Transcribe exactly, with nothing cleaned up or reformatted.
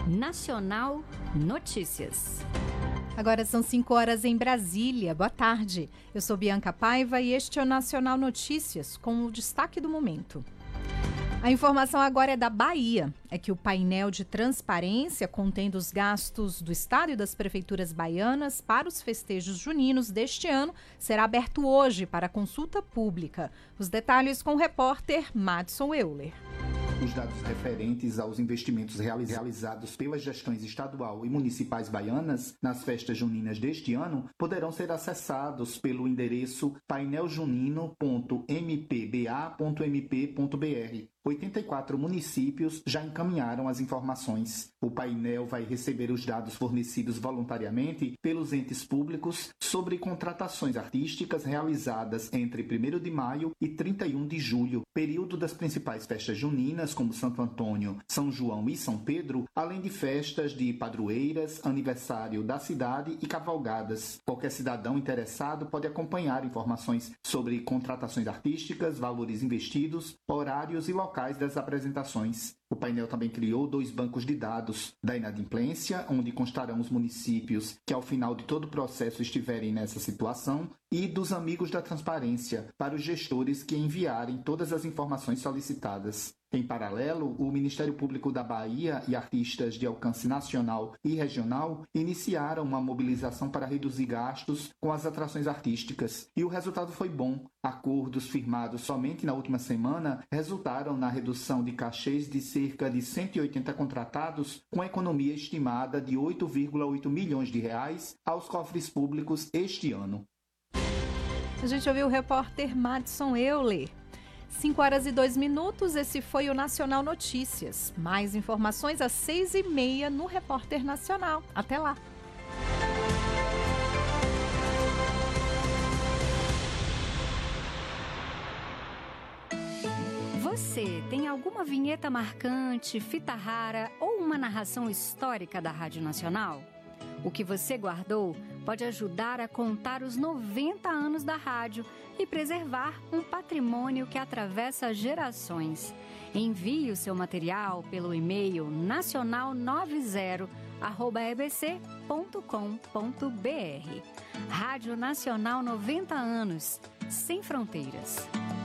Nacional Notícias. Agora são cinco horas em Brasília. Boa tarde. Eu sou Bianca Paiva e este é o Nacional Notícias, com o destaque do momento. A informação agora é da Bahia. É que o painel de transparência contendo os gastos do Estado e das prefeituras baianas para os festejos juninos deste ano será aberto hoje para consulta pública. Os detalhes com o repórter Madson Euler. Os dados referentes aos investimentos realizados pelas gestões estadual e municipais baianas nas festas juninas deste ano poderão ser acessados pelo endereço painel junino ponto m p b a ponto m p ponto b r. oitenta e quatro municípios já encaminharam as informações. O painel vai receber os dados fornecidos voluntariamente pelos entes públicos sobre contratações artísticas realizadas entre primeiro de maio e trinta e um de julho, período das principais festas juninas, como Santo Antônio, São João e São Pedro, além de festas de padroeiras, aniversário da cidade e cavalgadas. Qualquer cidadão interessado pode acompanhar informações sobre contratações artísticas, valores investidos, horários e locais das apresentações. O painel também criou dois bancos de dados da inadimplência, onde constarão os municípios que ao final de todo o processo estiverem nessa situação, e dos amigos da transparência, para os gestores que enviarem todas as informações solicitadas. Em paralelo, o Ministério Público da Bahia e artistas de alcance nacional e regional iniciaram uma mobilização para reduzir gastos com as atrações artísticas. E o resultado foi bom. Acordos firmados somente na última semana resultaram na redução de cachês de cerca de cento e oitenta contratados, com economia estimada de oito vírgula oito milhões de reais aos cofres públicos este ano. A gente ouviu o repórter Madson Euler. cinco horas e dois minutos, esse foi o Nacional Notícias. Mais informações às seis e meia no Repórter Nacional. Até lá! Você tem alguma vinheta marcante, fita rara ou uma narração histórica da Rádio Nacional? O que você guardou pode ajudar a contar os noventa anos da rádio e preservar um patrimônio que atravessa gerações. Envie o seu material pelo e-mail nacional noventa arroba e b c ponto com ponto b r. Rádio Nacional noventa anos, sem fronteiras.